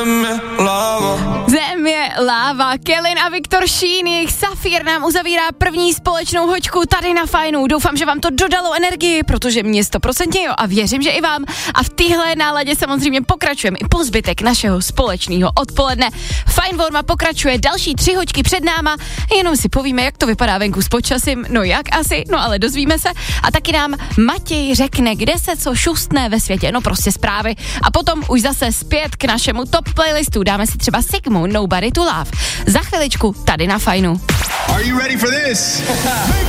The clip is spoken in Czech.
Zem je láva. Kellyn a Viktor Šín, jejich Safír nám uzavírá první společnou hoďku tady na Fajnu. Doufám, že vám to dodalo energii, protože mě 100% jo a věřím, že i vám. A v téhle náladě samozřejmě pokračujeme i po zbytek našeho společného odpoledne. Fajn Vorma pokračuje, další 3 hoďky před náma, jenom si povíme, jak to vypadá venku s počasím. No jak asi, no ale dozvíme se. A taky nám Matěj řekne, kde se co šustne ve světě, no prostě zprávy. A potom už zase zpět k našemu top playlistu. Dáme si třeba Sigmu, Nobody to Love. Za chviličku tady na Fajnu. Are you ready for this?